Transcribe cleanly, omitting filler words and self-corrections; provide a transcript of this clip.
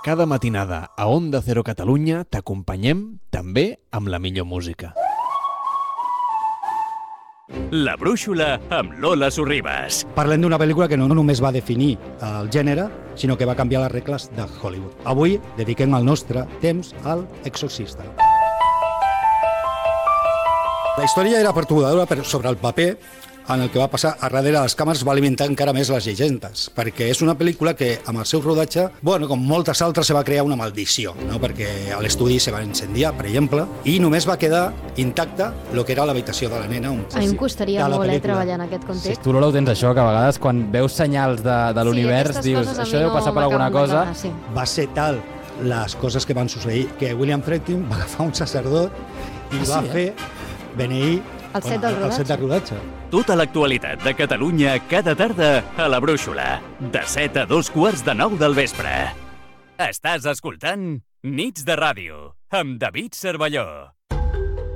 Cada matinada a Onda Cero Catalunya t'acompanyem també amb la millor música. La Brúixola amb Lola Sorribas. Parlem d'una pel·lícula que no només va definir el gènere, sinó que va canviar les regles de Hollywood. Avui dediquem el nostre temps al Exorcista. La història era perturbadora, però sobre el paper, en el que va passar a darrere de les càmeres, va alimentar encara més les llegendes, perquè és una pel·lícula que, amb el seu rodatge, com moltes altres, se va crear una maldició, no? Perquè a l'estudi se va incendiar, per exemple, i només va quedar intacta el que era l'habitació de la nena. A mi em costaria molt treballar en aquest context. Sí, tu, Lola, ho tens això, que a vegades quan veus senyals de l'univers dius, això deu passar per alguna cosa. Va ser tal les coses que van succeir que William Friedkin va agafar un sacerdot i va fer beneir el set del rodatge. Tota l'actualitat de Catalunya cada tarda a La Brúixola, de 7 a 2:15 del vespre. Estàs escoltant Nits de Ràdio, amb David Cervelló.